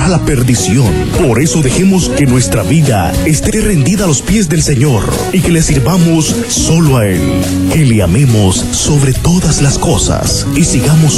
llevará a la perdición. Por eso dejemos que nuestra vida esté rendida a los pies del Señor y que le sirvamos solo a Él, que le amemos sobre todas las cosas y sigamos